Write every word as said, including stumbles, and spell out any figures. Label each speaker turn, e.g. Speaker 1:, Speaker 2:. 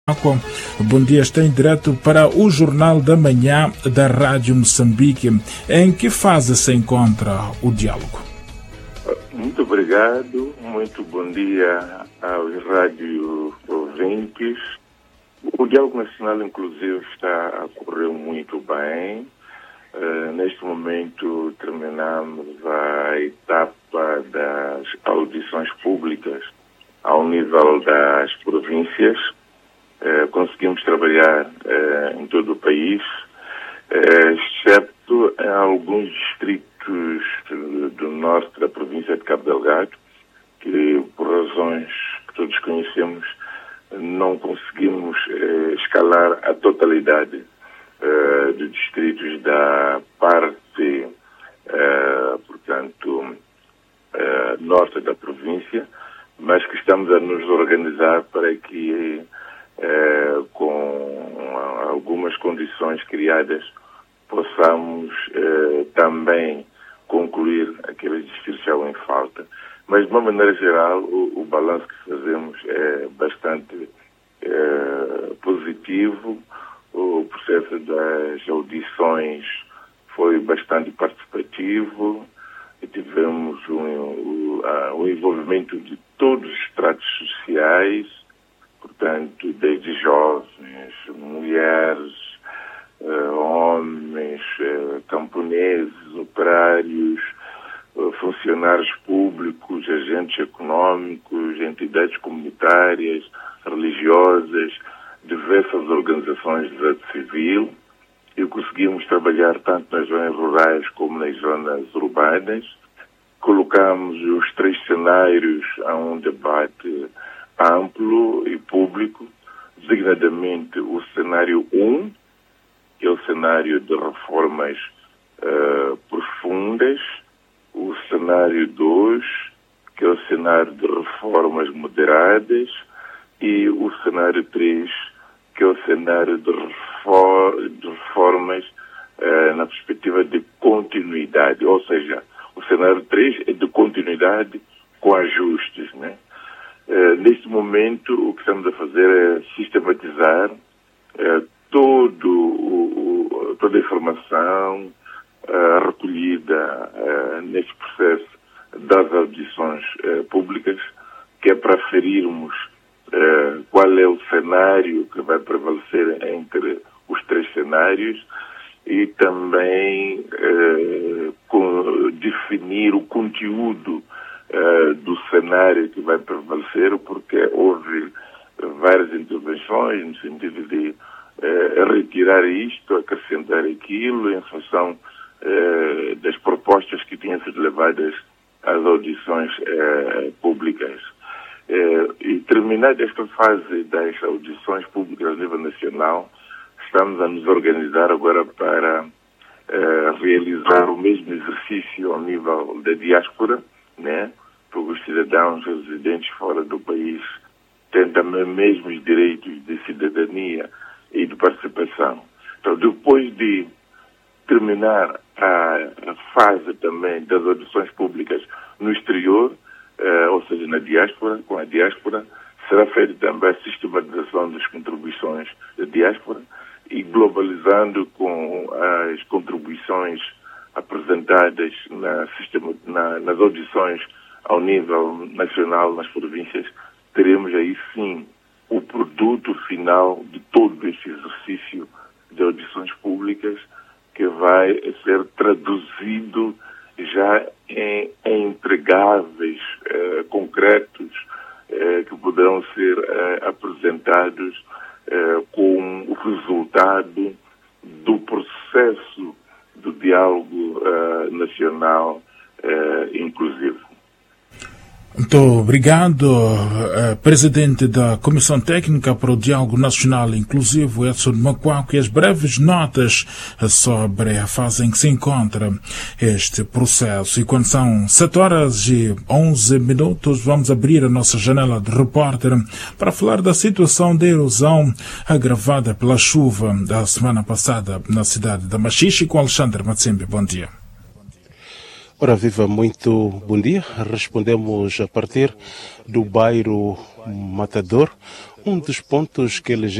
Speaker 1: Bom dia, está em direto para o Jornal da Manhã da Rádio Moçambique. Em que fase se encontra o diálogo?
Speaker 2: Muito obrigado, muito bom dia aos rádio ouvintes. O diálogo nacional, inclusive, está a correr muito bem. Uh, neste momento terminamos a etapa das audições públicas ao nível das províncias. Uh, conseguimos trabalhar uh, em todo o país, uh, exceto em alguns distritos do, do norte da província de Cabo Delgado, que por razões que todos conhecemos não conseguimos uh, escalar a totalidade uh, dos distritos da parte, uh, portanto, uh, norte da província, mas que estamos a nos organizar para que Uh, com algumas condições criadas, possamos uh, também concluir aqueles distritos que estavam em falta. Mas, de uma maneira geral, o, o balanço que fazemos é bastante uh, positivo. O processo das audições foi bastante participativo e tivemos um, um, uh, um envolvimento de todos os estratos sociais, portanto, desde jovens, mulheres, uh, homens, uh, camponeses, operários, uh, funcionários públicos, agentes econômicos, entidades comunitárias, religiosas, diversas organizações de sociedade civil, e conseguimos trabalhar tanto nas zonas rurais como nas zonas urbanas. Colocamos os três cenários a um debate amplo e público, designadamente o cenário um, que é o cenário de reformas uh, profundas, o cenário dois, que é o cenário de reformas moderadas, e o cenário três, que é o cenário de, refor de reformas uh, na perspectiva de continuidade, ou seja, o cenário três é de continuidade com ajustes, né? Uh, neste momento, o que estamos a fazer é sistematizar uh, todo o, o, toda a informação uh, recolhida uh, neste processo das audições uh, públicas, que é para aferirmos uh, qual é o cenário que vai prevalecer entre os três cenários e também uh, com, definir o conteúdo Uh, do cenário que vai prevalecer, porque houve várias intervenções no sentido de uh, retirar isto, acrescentar aquilo, em função uh, das propostas que tinham sido levadas às audições uh, públicas. Uh, e terminada esta fase das audições públicas a nível nacional, estamos a nos organizar agora para uh, realizar o mesmo exercício ao nível da diáspora, né? Porque os cidadãos residentes fora do país têm também mesmos direitos de cidadania e de participação. Então, depois de terminar a, a fase também das audições públicas no exterior, eh, ou seja, na diáspora, com a diáspora, será feita também a sistematização das contribuições da diáspora e globalizando com as contribuições apresentadas na sistema, na, nas audições ao nível nacional, nas províncias, teremos aí sim o produto final de todo este exercício de audições públicas, que vai ser traduzido já em, em entregáveis eh, concretos eh, que poderão ser eh, apresentados eh, com o resultado do processo do diálogo eh, nacional eh, inclusivo.
Speaker 1: Muito obrigado, uh, Presidente da Comissão Técnica para o Diálogo Nacional Inclusivo, Edson Macuaco, e as breves notas sobre a fase em que se encontra este processo. E quando são sete horas e onze minutos, vamos abrir a nossa janela de repórter para falar da situação de erosão agravada pela chuva da semana passada na cidade da Machixe, com Alexandre Matsembe. Bom dia.
Speaker 3: Ora viva, muito bom dia. Respondemos a partir do bairro Matador, um dos pontos que ele